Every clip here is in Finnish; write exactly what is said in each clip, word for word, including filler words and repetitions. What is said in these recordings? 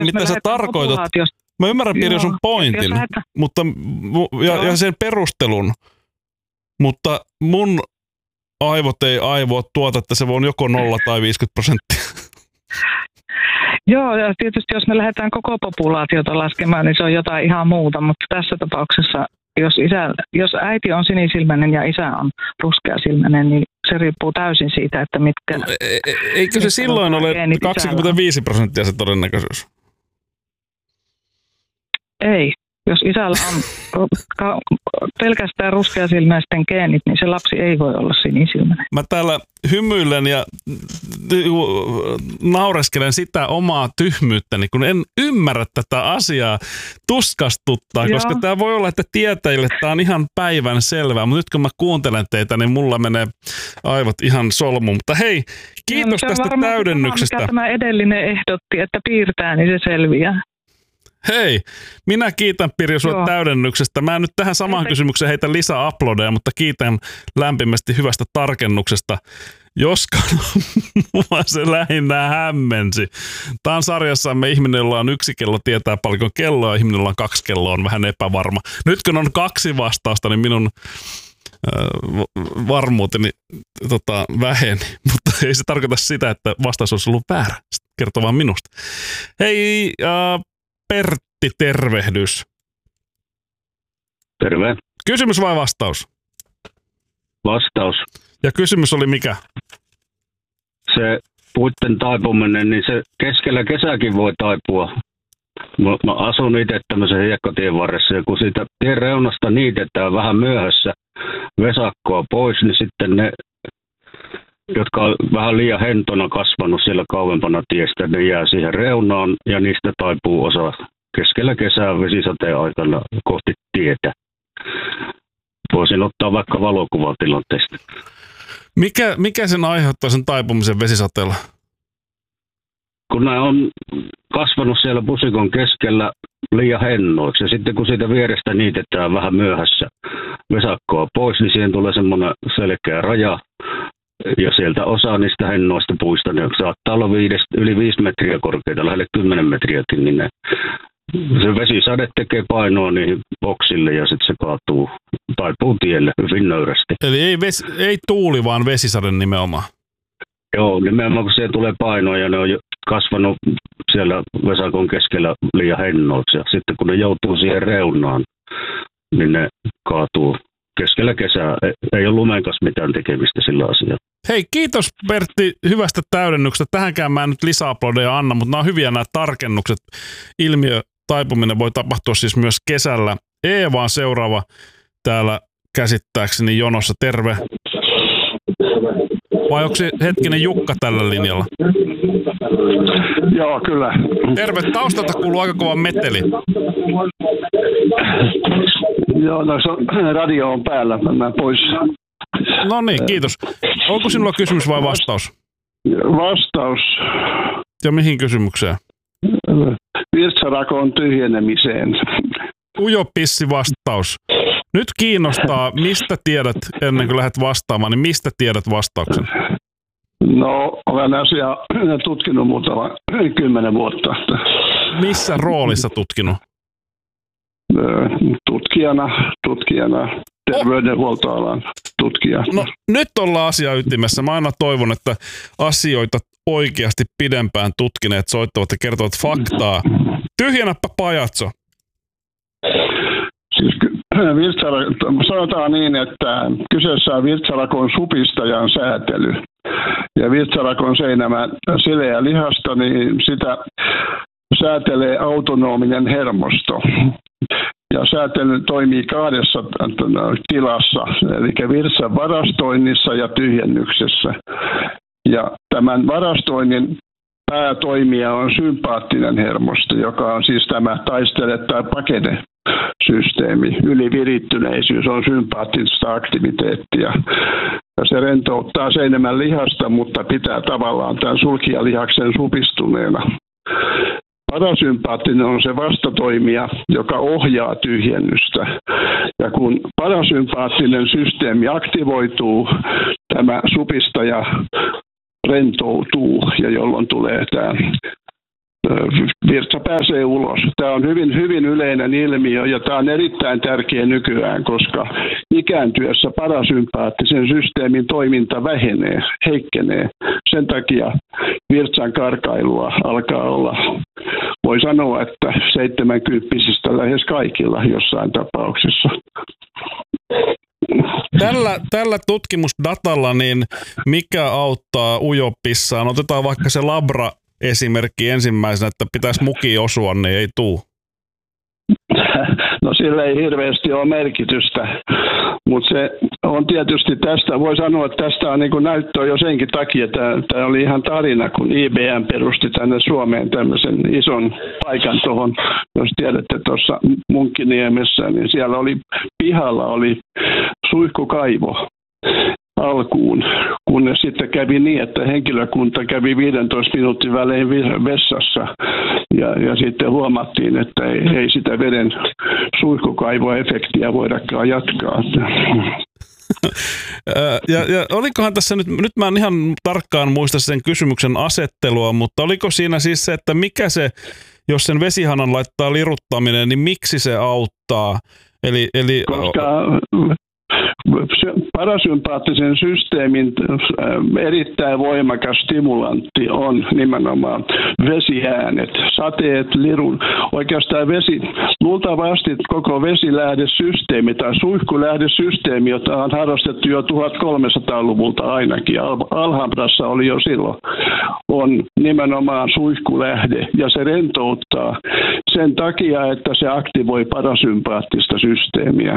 mitä sä tarkoitat. Mä ymmärrän, Pirjo, sun pointin, mutta, ja, ja sen perustelun, mutta mun aivot ei aivoa tuota, että se on joko nolla tai viisikymmentä prosenttia. Joo, ja tietysti jos me lähdetään koko populaatiota laskemaan, niin se on jotain ihan muuta, mutta tässä tapauksessa, jos, isä, jos äiti on sinisilmäinen ja isä on ruskeasilmäinen, niin se riippuu täysin siitä, että mitkä... Eikö se silloin ole kaksikymmentäviisi prosenttia se todennäköisyys? Ei. Jos isällä on pelkästään ruskeasilmäisten geenit, niin se lapsi ei voi olla sinisilmäinen. Mä täällä hymyilen ja naureskelen sitä omaa tyhmyyttäni, kun en ymmärrä tätä asiaa, tuskastuttaa, Joo. koska tämä voi olla, että tietäjille tämä on ihan päivän selvää, mutta nyt kun mä kuuntelen teitä, niin mulla menee aivot ihan solmuun. Mutta hei, kiitos no, tästä täydennyksestä. Mikä tämä edellinen ehdotti, että piirtää, niin se selviää. Hei, minä kiitän Pirjo sinua täydennyksestä. Mä en nyt tähän samaan kysymykseen heitä lisää uploadeja, mutta kiitän lämpimästi hyvästä tarkennuksesta. Joskaan mua se lähinnä hämmensi. Tämä on sarjassamme ihminen, jolla on yksi kello, tietää paljonko kelloa, ja ihminen, jolla on kaksi kelloa, on vähän epävarma. Nyt kun on kaksi vastausta, niin minun äh, varmuuteni tota, väheni. Mutta ei se tarkoita sitä, että vastaus olisi ollut väärä. Se kertoo vaan minusta. Hei, äh, Pertti, tervehdys. Terve. Kysymys vai vastaus? Vastaus. Ja kysymys oli mikä? Se puitten taipuminen, niin se keskellä kesääkin voi taipua. Mä, mä asun itse tämmöisen hiekkatien varressa, ja kun siitä tien reunasta niitetään vähän myöhässä vesakkoa pois, niin sitten ne, jotka on vähän liian hentona kasvanut siellä kauempana tiestä, ne jää siihen reunaan ja niistä taipuu osa keskellä kesää vesisateen aikana kohti tietä. Voisin ottaa vaikka valokuvatilanteesta. Mikä, mikä sen aiheuttaa sen taipumisen vesisateella? Kun nämä on kasvanut siellä pusikon keskellä liian hennoiksi ja sitten kun siitä vierestä niitetään vähän myöhässä vesakkoa pois, niin siihen tulee semmoinen selkeä raja. Ja sieltä osa niistä hennoista puista, ne saattaa olla viides, yli viisi metriä korkeita, lähelle kymmenen metriäkin, niin ne, se vesisade tekee painoa niihin boksille ja sitten se kaatuu, taipuu tielle hyvin nöyrästi. Eli ei, vesi, ei tuuli, vaan vesisade nimenomaan? Joo, nimenomaan kun siellä tulee painoa ja ne on kasvanut siellä vesakon keskellä liian hennoiksi. Ja sitten kun ne joutuu siihen reunaan, niin ne kaatuu keskellä kesää. Ei ole lumen kanssa mitään tekemistä sillä asialla. Hei, kiitos Pertti hyvästä täydennyksestä. Tähänkään mä en nyt lisäuploadeja anna, mutta nämä on hyviä nämä tarkennukset. Ilmiö taipuminen voi tapahtua siis myös kesällä. Eeva on seuraava täällä käsittääkseni jonossa. Terve. Vai onko se hetkinen Jukka tällä linjalla? Joo, kyllä. Terve. Taustalta kuuluu aika kova meteli. Joo, no se on, radio on päällä. Mennään pois. No niin, kiitos. Onko sinulla kysymys vai vastaus? Vastaus. Ja mihin kysymykseen? Virtsarakon tyhjenemiseen. Ujo pissi vastaus. Nyt kiinnostaa, mistä tiedät, ennen kuin lähdet vastaamaan, niin mistä tiedät vastauksen? No, olen asiaa tutkinut muutama kymmenen vuotta. Missä roolissa tutkinut? Tutkijana, tutkijana, terveydenhuoltoalan tutkija. No, nyt ollaan asia ytimessä. Mä aina toivon, että asioita oikeasti pidempään tutkineet soittavat ja kertovat faktaa. Tyhjänäpä pajatso. Siis sanotaan niin, että kyseessä on virtsarakon supistajan säätely. Ja virtsarakon seinämä sileä lihasta, niin sitä säätelee autonominen hermosto. Ja säätely toimii kahdessa tilassa, eli virtsan varastoinnissa ja tyhjennyksessä. Ja tämän varastoinnin päätoimija on sympaattinen hermosto, joka on siis tämä taistele tai pakene systeemi. Ylivirittyneisyys on sympaattista aktiviteettia. Ja se rentouttaa seinämän lihasta, mutta pitää tavallaan tämän sulkijalihaksen supistuneena. Parasympaattinen on se vastatoimija, joka ohjaa tyhjennystä. Ja kun parasympaattinen systeemi aktivoituu, tämä supistaja rentoutuu, ja jolloin tulee tämä virtsa pääsee ulos. Tämä on hyvin, hyvin yleinen ilmiö ja tämä on erittäin tärkeä nykyään, koska ikääntyessä parasympaattisen systeemin toiminta vähenee, heikkenee. Sen takia virtsan karkailua alkaa olla, voi sanoa, että seitsemänkymppisistä lähes kaikilla jossain tapauksessa. Tällä, tällä tutkimusdatalla, niin mikä auttaa ujopissaan? Otetaan vaikka se labra-esimerkki ensimmäisenä, että pitäisi muki osua, niin ei tuu. No sillä ei hirveästi ole merkitystä, mutta se on tietysti tästä, voi sanoa, että tästä on niin kuin näyttöä jo senkin takia, että tämä oli ihan tarina, kun I B M perusti tänne Suomeen tämmöisen ison paikan tuohon, jos tiedätte tuossa Munkkiniemessä, niin siellä oli pihalla oli suihkukaivo alkuun, kunnes sitten kävi niin, että henkilökunta kävi viidentoista minuutin välein vessassa ja, ja sitten huomattiin, että ei, ei sitä veden suihkukaivoefektiä voidakaan jatkaa. Ja, ja olikohan tässä nyt, nyt mä en ihan tarkkaan muista sen kysymyksen asettelua, mutta oliko siinä siis se, että mikä se, jos sen vesihanan laittaa liruttaminen, niin miksi se auttaa? Eli, eli Koska parasympaattisen systeemin erittäin voimakas stimulantti on nimenomaan vesiäänet, sateet, lirun. Oikeastaan vesi, luultavasti koko vesilähdesysteemi tai suihkulähdesysteemi, jota on harrastettu jo tuhatkolmesataaluvulta ainakin, Alhambrassa oli jo silloin, on nimenomaan suihkulähde ja se rentouttaa sen takia, että se aktivoi parasympaattista systeemiä.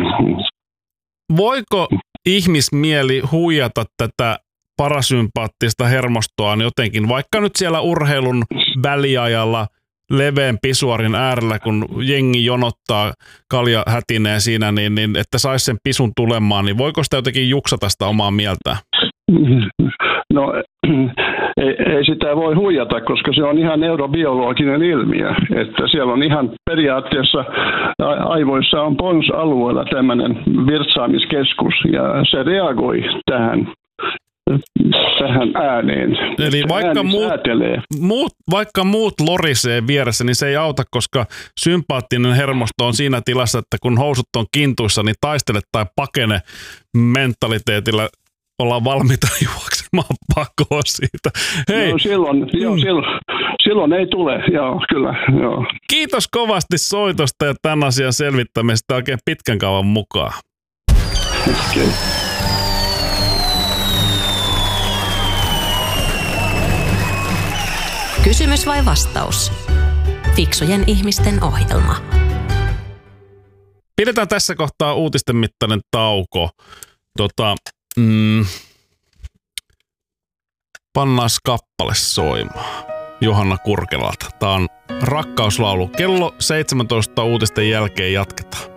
Voiko ihmismieli huijata tätä parasympaattista hermostoaan jotenkin, vaikka nyt siellä urheilun väliajalla leveän pisuarin äärellä, kun jengi jonottaa, kalja hätinee siinä, niin, niin että saisi sen pisun tulemaan, niin voiko sitä jotenkin juksata sitä omaa mieltä? No ei, ei sitä voi huijata, koska se on ihan neurobiologinen ilmiö, että siellä on ihan periaatteessa aivoissa on pons-alueella tämmöinen virtsaamiskeskus ja se reagoi tähän tähän ääneen. Eli vaikka muut, muut, vaikka muut lorisee vieressä, niin se ei auta, koska sympaattinen hermosto on siinä tilassa, että kun housut on kintuissa, niin taistele tai pakene mentaliteetillä ollaan valmiita juoksemaan pakoon siitä. Hei. No, silloin, joo, silloin, silloin ei tule, joo, kyllä. Joo. Kiitos kovasti soitosta ja tämän asian selvittämisestä oikein pitkän kauan mukaan. Okay. Kysymys vai vastaus? Fiksujen ihmisten ohjelma. Pidetään tässä kohtaa uutisten mittainen tauko. Tota, mm, pannaan kappale soimaan Johanna Kurkelalta. Tää on rakkauslaulu. Kello seitsemäntoista uutisten jälkeen jatketaan.